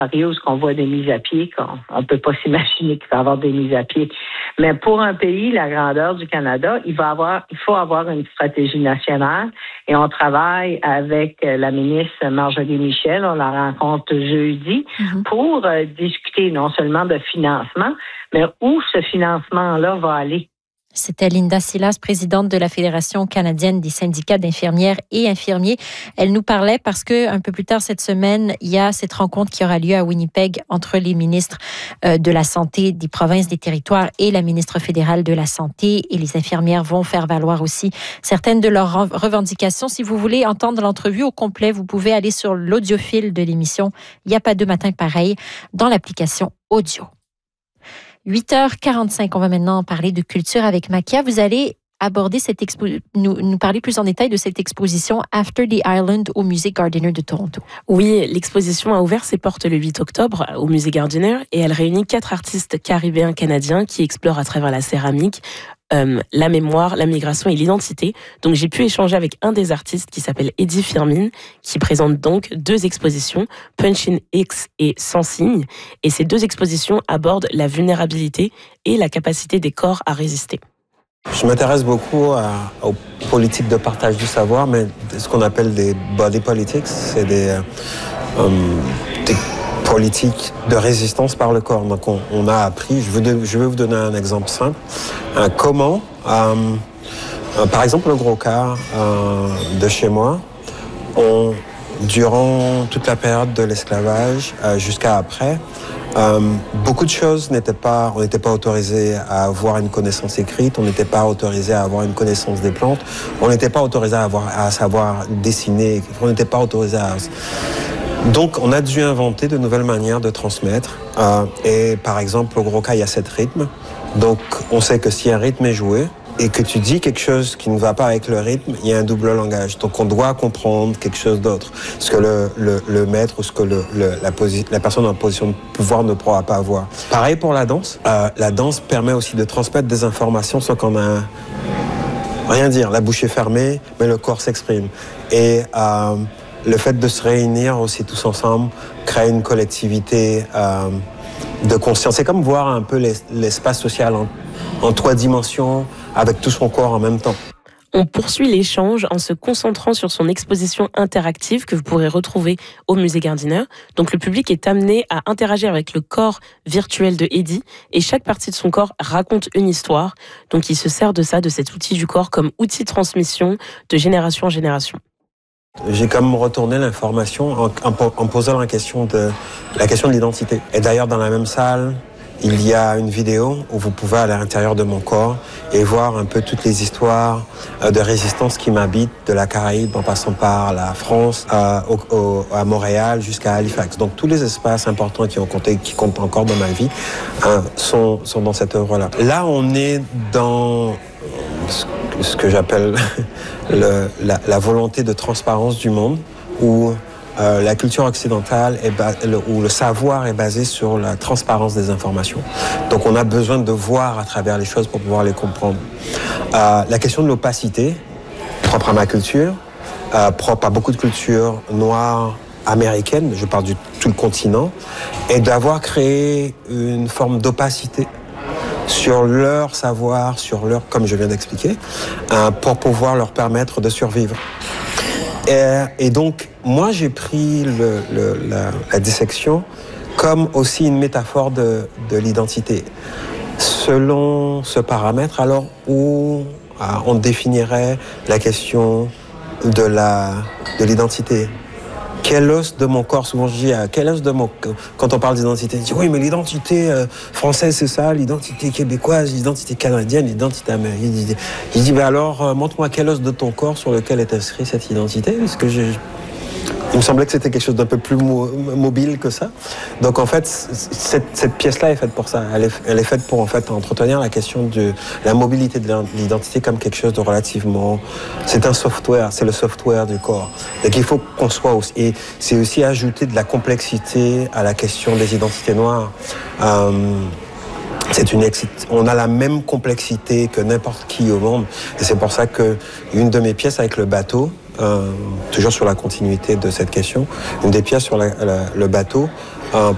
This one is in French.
où on voit des mises à pied, on ne peut pas s'imaginer qu'il va y avoir des mises à pied. Mais pour un pays, la grandeur du Canada, il faut avoir une stratégie nationale et on travaille avec la ministre Marjorie Michel, on la rencontre jeudi, pour discuter non seulement de financement, mais où ce financement-là va aller. C'était Linda Silas, présidente de la Fédération canadienne des syndicats d'infirmières et infirmiers. Elle nous parlait parce que un peu plus tard cette semaine, il y a cette rencontre qui aura lieu à Winnipeg entre les ministres de la Santé des provinces, des territoires et la ministre fédérale de la Santé. Et les infirmières vont faire valoir aussi certaines de leurs revendications. Si vous voulez entendre l'entrevue au complet, vous pouvez aller sur l'audiofile de l'émission « Il n'y a pas deux matins pareils » dans l'application audio. 8h45, on va maintenant parler de culture avec Makia. Vous allez aborder nous parler plus en détail de cette exposition After the Island au Musée Gardiner de Toronto. Oui, l'exposition a ouvert ses portes le 8 octobre au Musée Gardiner et elle réunit 4 artistes caribéens-canadiens qui explorent à travers la céramique la mémoire, la migration et l'identité. Donc j'ai pu échanger avec un des artistes qui s'appelle Eddie Firmin, qui présente donc 2 expositions, Punch-in X et Sans signe. Et ces 2 expositions abordent la vulnérabilité et la capacité des corps à résister. Je m'intéresse beaucoup aux politiques de partage du savoir, mais ce qu'on appelle des body politics, c'est des politique de résistance par le corps. Donc on a appris, je vais vous donner un exemple simple, comment, par exemple le gros cas de chez moi, durant toute la période de l'esclavage jusqu'à après, beaucoup de choses on n'était pas autorisé à avoir une connaissance écrite, on n'était pas autorisé à avoir une connaissance des plantes, on n'était pas autorisé à savoir dessiner, on n'était pas autorisé à... Donc, on a dû inventer de nouvelles manières de transmettre. Et par exemple, au gros cas, il y a 7 rythmes. Donc, on sait que si un rythme est joué et que tu dis quelque chose qui ne va pas avec le rythme, il y a un double langage. Donc, on doit comprendre quelque chose d'autre. Ce que le maître ou ce que la personne en position de pouvoir ne pourra pas voir. Pareil pour la danse. La danse permet aussi de transmettre des informations sans qu'on a rien dire. La bouche est fermée, mais le corps s'exprime. Et... le fait de se réunir aussi tous ensemble crée une collectivité de conscience. C'est comme voir un peu l'espace social en 3 dimensions avec tout son corps en même temps. On poursuit l'échange en se concentrant sur son exposition interactive que vous pourrez retrouver au Musée Gardiner. Donc le public est amené à interagir avec le corps virtuel de Eddie et chaque partie de son corps raconte une histoire. Donc il se sert de cet outil du corps comme outil de transmission de génération en génération. J'ai quand même retourné l'information en posant la question de l'identité. Et d'ailleurs, dans la même salle, il y a une vidéo où vous pouvez aller à l'intérieur de mon corps et voir un peu toutes les histoires de résistance qui m'habitent, de la Caraïbe en passant par la France, à Montréal jusqu'à Halifax. Donc tous les espaces importants qui comptent encore dans ma vie sont dans cette œuvre-là. Là, on est dans ce que j'appelle la volonté de transparence du monde, où la culture occidentale où le savoir est basé sur la transparence des informations. Donc on a besoin de voir à travers les choses pour pouvoir les comprendre. La question de l'opacité, propre à ma culture, propre à beaucoup de cultures noires américaines, je parle de tout le continent, et d'avoir créé une forme d'opacité sur leur savoir, comme je viens d'expliquer, pour pouvoir leur permettre de survivre. Et donc, moi, j'ai pris la dissection comme aussi une métaphore de l'identité. Selon ce paramètre, alors, où on définirait la question de l'identité. Quel os de mon corps, souvent je dis, quel os de mon corps, quand on parle d'identité, je dis oui, mais l'identité française c'est ça, l'identité québécoise, l'identité canadienne, l'identité américaine. Je dis, mais alors, montre-moi quel os de ton corps sur lequel est inscrite cette identité, parce que il me semblait que c'était quelque chose d'un peu plus mobile que ça. Donc en fait, cette pièce-là est faite pour ça. Elle est faite pour en fait entretenir la question de la mobilité de l'identité comme quelque chose de relativement... C'est un software, c'est le software du corps. Donc il faut qu'on soit aussi... Et c'est aussi ajouter de la complexité à la question des identités noires. On a la même complexité que n'importe qui au monde. Et c'est pour ça qu'une de mes pièces avec le bateau, toujours sur la continuité de cette question, une des pièces sur le bateau